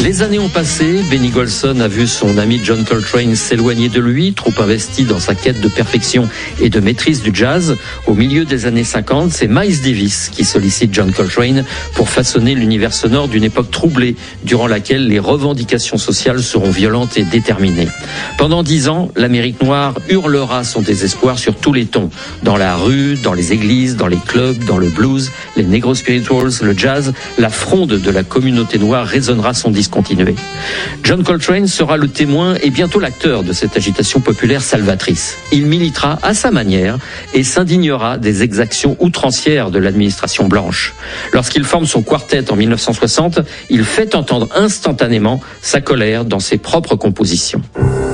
Les années ont passé, Benny Golson a vu son ami John Coltrane s'éloigner de lui, trop investi dans sa quête de perfection et de maîtrise du jazz. Au milieu des années 50, c'est Miles Davis qui sollicite John Coltrane pour façonner l'univers sonore d'une époque troublée, durant laquelle les revendications sociales seront violentes et déterminées. Pendant 10 ans, l'Amérique noire hurlera son désespoir sur tous les tons. Dans la rue, dans les églises, dans les clubs, dans le blues, les negro spirituals, le jazz, la fronde de la communauté noire résonnera son disque continué. John Coltrane sera le témoin et bientôt l'acteur de cette agitation populaire salvatrice. Il militera à sa manière et s'indignera des exactions outrancières de l'administration blanche. Lorsqu'il forme son quartet en 1960, il fait entendre instantanément sa colère dans ses propres compositions.